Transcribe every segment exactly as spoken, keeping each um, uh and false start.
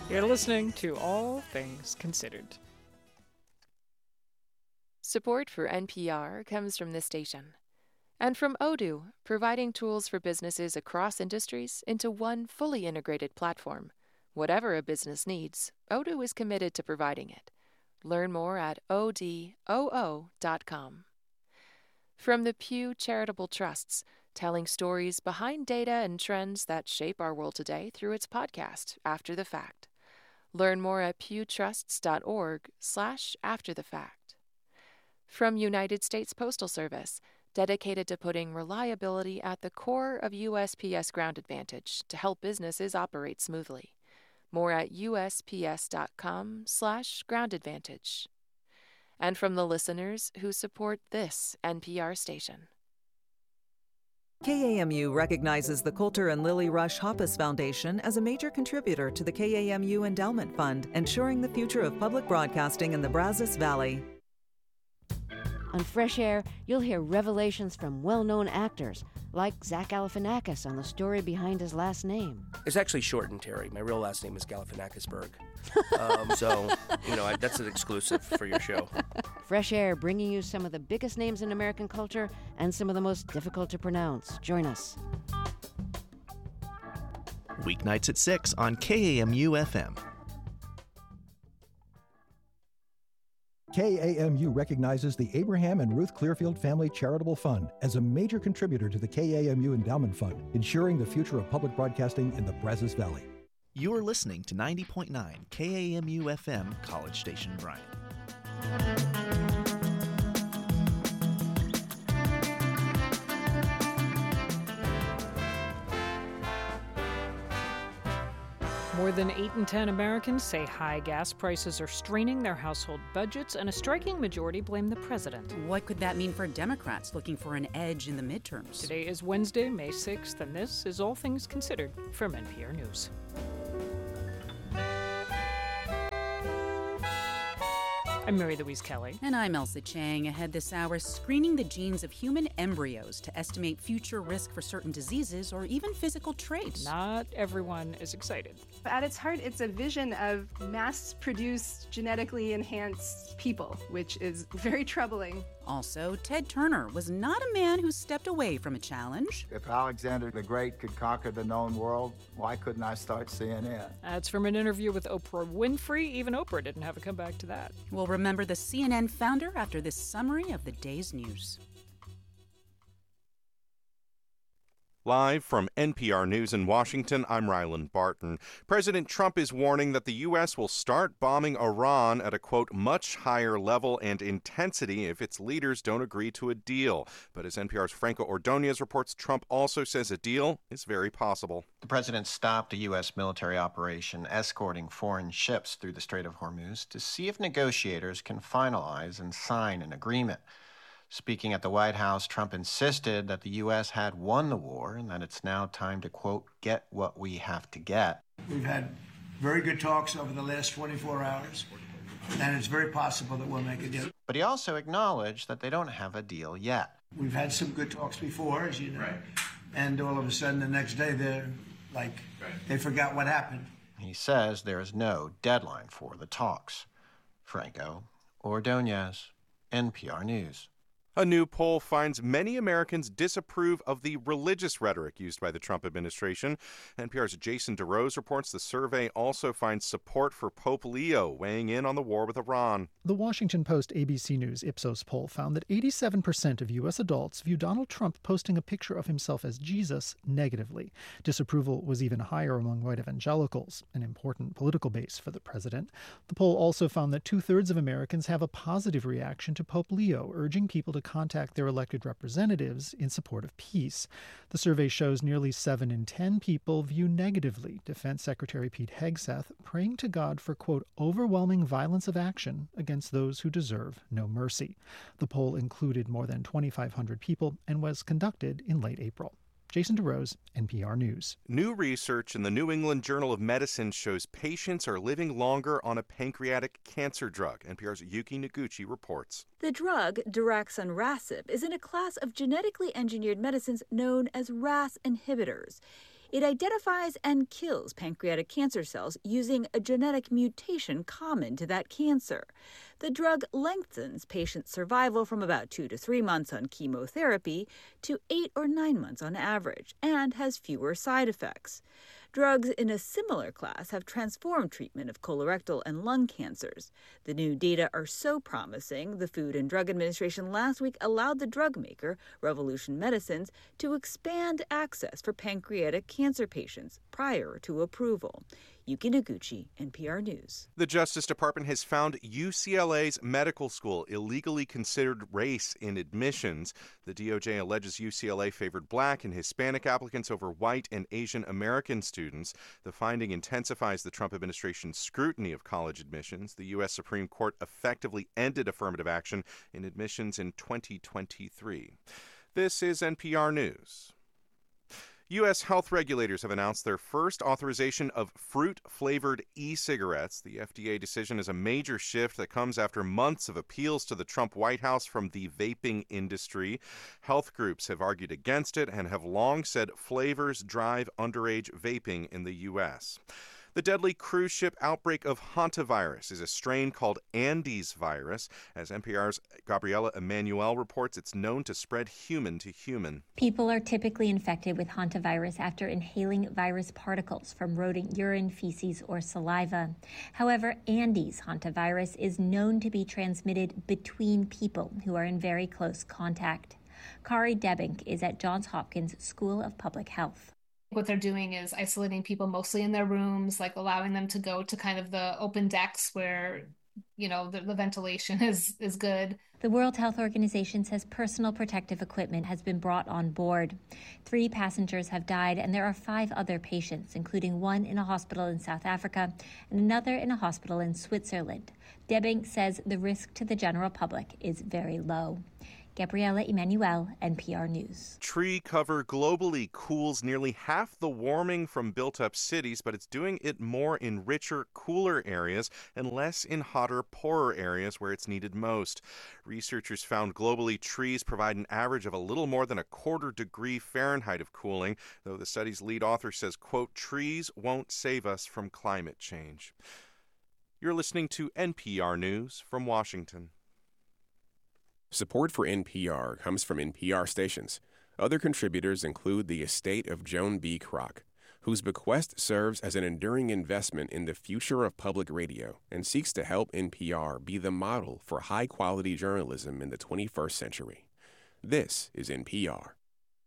You're listening to All Things Considered. Support for N P R comes from this station. And from Odoo, providing tools for businesses across industries into one fully integrated platform. Whatever a business needs, Odoo is committed to providing it. Learn more at O D O O dot com. From the Pew Charitable Trusts, telling stories behind data and trends that shape our world today through its podcast, After the Fact. Learn more at pewtrusts.org slash after the fact. From United States Postal Service, dedicated to putting reliability at the core of U S P S Ground Advantage to help businesses operate smoothly. More at usps.com slash ground advantage. And from the listeners who support this N P R station. K A M U recognizes the Coulter and Lily Rush Hoppus Foundation as a major contributor to the K A M U Endowment Fund, ensuring the future of public broadcasting in the Brazos Valley. On Fresh Air, you'll hear revelations from well-known actors, like Zach Galifianakis on the story behind his last name. It's actually shortened, Terry. My real last name is Galifianakisberg. Um, so, you know, I, that's an exclusive for your show. Fresh Air, bringing you some of the biggest names in American culture and some of the most difficult to pronounce. Join us. Weeknights at six on K A M U F M. K A M U recognizes the Abraham and Ruth Clearfield Family Charitable Fund as a major contributor to the K A M U Endowment Fund, ensuring the future of public broadcasting in the Brazos Valley. You're listening to ninety point nine K A M U F M, College Station, Bryan. More than eight in ten Americans say high gas prices are straining their household budgets, and a striking majority blame the president. What could that mean for Democrats looking for an edge in the midterms? Today is Wednesday, May sixth, and this is All Things Considered from N P R News. I'm Mary Louise Kelly. And I'm Elsa Chang. Ahead this hour, screening the genes of human embryos to estimate future risk for certain diseases or even physical traits. Not everyone is excited. At its heart, it's a vision of mass-produced, genetically enhanced people, which is very troubling. Also, Ted Turner was not a man who stepped away from a challenge. If Alexander the Great could conquer the known world, why couldn't I start C N N? That's from an interview with Oprah Winfrey. Even Oprah didn't have a comeback to that. We'll remember the C N N founder after this summary of the day's news. Live from N P R News in Washington, I'm Ryland Barton. President Trump is warning that the U S will start bombing Iran at a, quote, much higher level and intensity if its leaders don't agree to a deal. But as N P R's Franco Ordonez reports, Trump also says a deal is very possible. The president stopped a U S military operation escorting foreign ships through the Strait of Hormuz to see if negotiators can finalize and sign an agreement. Speaking at the White House, Trump insisted that the U S had won the war and that it's now time to, quote, get what we have to get. We've had very good talks over the last twenty-four hours, and it's very possible that we'll make a deal. But he also acknowledged that they don't have a deal yet. We've had some good talks before, as you know, right. And all of a sudden the next day they're like, right. They forgot what happened. He says there is no deadline for the talks. Franco Ordonez, N P R News. A new poll finds many Americans disapprove of the religious rhetoric used by the Trump administration. N P R's Jason DeRose reports the survey also finds support for Pope Leo weighing in on the war with Iran. The Washington Post A B C News Ipsos poll found that eighty-seven percent of U S adults view Donald Trump posting a picture of himself as Jesus negatively. Disapproval was even higher among white evangelicals, an important political base for the president. The poll also found that two-thirds of Americans have a positive reaction to Pope Leo, urging people to contact their elected representatives in support of peace. The survey shows nearly seven in ten people view negatively Defense Secretary Pete Hegseth praying to God for, quote, overwhelming violence of action against those who deserve no mercy. The poll included more than twenty-five hundred people and was conducted in late April. Jason DeRose, N P R News. New research in the New England Journal of Medicine shows patients are living longer on a pancreatic cancer drug. N P R's Yuki Noguchi reports. The drug, daraxonrasib, is in a class of genetically engineered medicines known as R A S inhibitors. It identifies and kills pancreatic cancer cells using a genetic mutation common to that cancer. The drug lengthens patient survival from about two to three months on chemotherapy to eight or nine months on average, and has fewer side effects. Drugs in a similar class have transformed treatment of colorectal and lung cancers. The new data are so promising, the Food and Drug Administration last week allowed the drug maker, Revolution Medicines, to expand access for pancreatic cancer patients prior to approval. Yuki Noguchi, N P R News. The Justice Department has found U C L A's medical school illegally considered race in admissions. The D O J alleges U C L A favored black and Hispanic applicants over white and Asian American students. The finding intensifies the Trump administration's scrutiny of college admissions. The U S Supreme Court effectively ended affirmative action in admissions in twenty twenty-three. This is N P R News. U S health regulators have announced their first authorization of fruit-flavored e-cigarettes. The F D A decision is a major shift that comes after months of appeals to the Trump White House from the vaping industry. Health groups have argued against it and have long said flavors drive underage vaping in the U S. The deadly cruise ship outbreak of hantavirus is a strain called Andes virus. As N P R's Gabriela Emanuel reports, it's known to spread human to human. People are typically infected with hantavirus after inhaling virus particles from rodent urine, feces, or saliva. However, Andes hantavirus is known to be transmitted between people who are in very close contact. Kari Debink is at Johns Hopkins School of Public Health. What they're doing is isolating people mostly in their rooms, like allowing them to go to kind of the open decks where, you know, the, the ventilation is, is good. The World Health Organization says personal protective equipment has been brought on board. Three passengers have died, and there are five other patients, including one in a hospital in South Africa and another in a hospital in Switzerland. Debink says the risk to the general public is very low. Gabriela Emanuel, N P R News. Tree cover globally cools nearly half the warming from built-up cities, but it's doing it more in richer, cooler areas and less in hotter, poorer areas where it's needed most. Researchers found globally trees provide an average of a little more than a quarter degree Fahrenheit of cooling, though the study's lead author says, quote, trees won't save us from climate change. You're listening to N P R News from Washington. Support for N P R comes from N P R stations. Other contributors include the estate of Joan B. Kroc, whose bequest serves as an enduring investment in the future of public radio and seeks to help N P R be the model for high-quality journalism in the twenty-first century. This is N P R.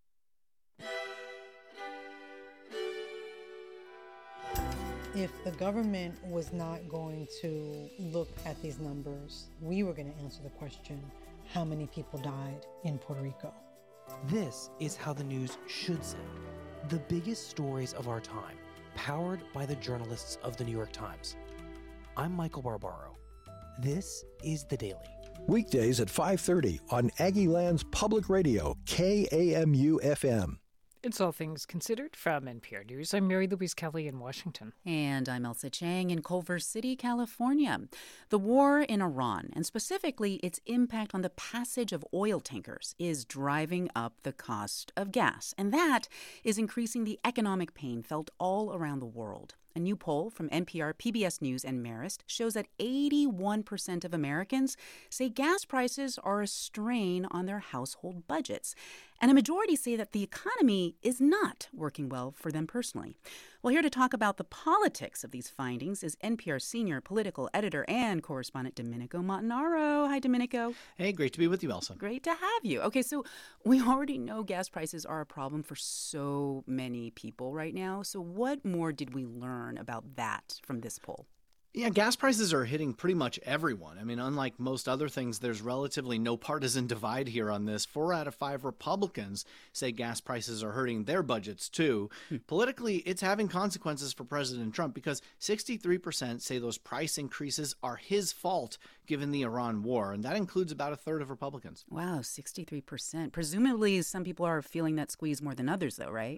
If the government was not going to look at these numbers, we were going to answer the question, how many people died in Puerto Rico? This is how the news should sound. The biggest stories of our time, powered by the journalists of the New York Times. I'm Michael Barbaro. This is The Daily. Weekdays at five thirty on Aggie Land's Public Radio, K A M U F M. It's All Things Considered from N P R News. I'm Mary Louise Kelly in Washington. And I'm Elsa Chang in Culver City, California. The war in Iran, and specifically its impact on the passage of oil tankers, is driving up the cost of gas. And that is increasing the economic pain felt all around the world. A new poll from N P R, P B S News, and Marist shows that eighty-one percent of Americans say gas prices are a strain on their household budgets. And a majority say that the economy is not working well for them personally. Well, here to talk about the politics of these findings is N P R senior political editor and correspondent Domenico Montanaro. Hi, Domenico. Hey, great to be with you, Elsa. Great to have you. Okay, so we already know gas prices are a problem for so many people right now. So what more did we learn about that from this poll? Yeah, gas prices are hitting pretty much everyone. I mean, unlike most other things, there's relatively no partisan divide here on this. Four out of five Republicans say gas prices are hurting their budgets, too. Hmm. Politically, it's having consequences for President Trump because sixty-three percent say those price increases are his fault given the Iran war, and that includes about a third of Republicans. Wow, sixty-three percent. Presumably, some people are feeling that squeeze more than others, though, right?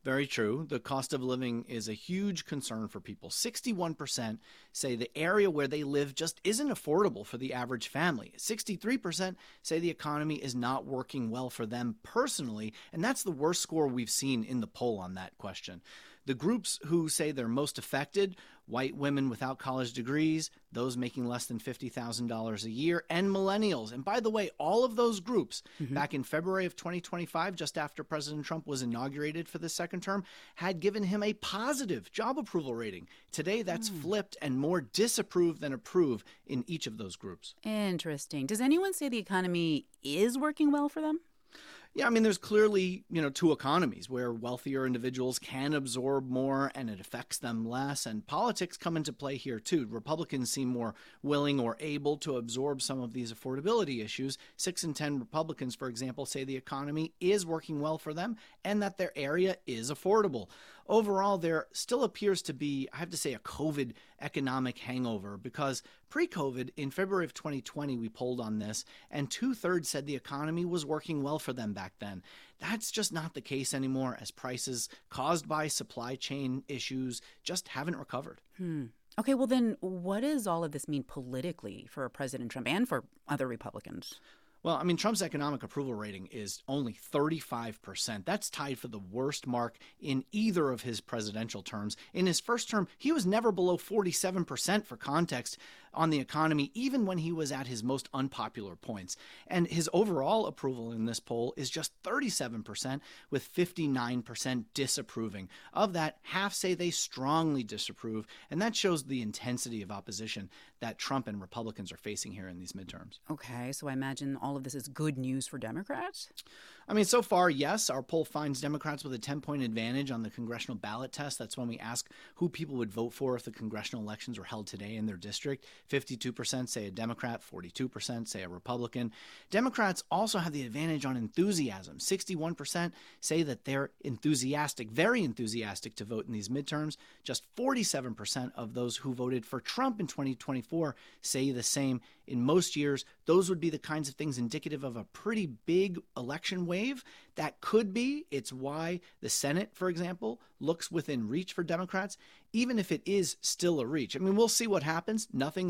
Very true. The cost of living is a huge concern for people. sixty-one percent say the area where they live just isn't affordable for the average family. sixty-three percent say the economy is not working well for them personally, and that's the worst score we've seen in the poll on that question. The groups who say they're most affected, white women without college degrees, those making less than fifty thousand dollars a year, and millennials. And by the way, all of those groups, mm-hmm. back in February of twenty twenty-five, just after President Trump was inaugurated for the second term, had given him a positive job approval rating. Today, that's mm. flipped and more disapprove than approve in each of those groups. Interesting. Does anyone say the economy is working well for them? Yeah, I mean, there's clearly, you know, two economies where wealthier individuals can absorb more and it affects them less. And politics come into play here, too. Republicans seem more willing or able to absorb some of these affordability issues. Six in ten Republicans, for example, say the economy is working well for them and that their area is affordable. Overall, there still appears to be, I have to say, a COVID economic hangover because pre-COVID, in February of twenty twenty, we polled on this, and two-thirds said the economy was working well for them back then. That's just not the case anymore, as prices caused by supply chain issues just haven't recovered. Hmm. Okay, well then, what does all of this mean politically for President Trump and for other Republicans? Well, I mean, Trump's economic approval rating is only thirty-five percent. That's tied for the worst mark in either of his presidential terms. In his first term, he was never below forty-seven percent for context on the economy, even when he was at his most unpopular points. And his overall approval in this poll is just thirty-seven percent, with fifty-nine percent disapproving. Of that, half say they strongly disapprove, and that shows the intensity of opposition that Trump and Republicans are facing here in these midterms. Okay, so I imagine all of this is good news for Democrats? I mean, so far, yes. Our poll finds Democrats with a ten-point advantage on the congressional ballot test. That's when we ask who people would vote for if the congressional elections were held today in their district. fifty-two percent say a Democrat, forty-two percent say a Republican. Democrats also have the advantage on enthusiasm. sixty-one percent say that they're enthusiastic, very enthusiastic to vote in these midterms. Just forty-seven percent of those who voted for Trump in twenty twenty-four say the same. In most years, those would be the kinds of things indicative of a pretty big election wave. That could be. It's why the Senate, for example, looks within reach for Democrats, even if it is still a reach. I mean, we'll see what happens. Nothing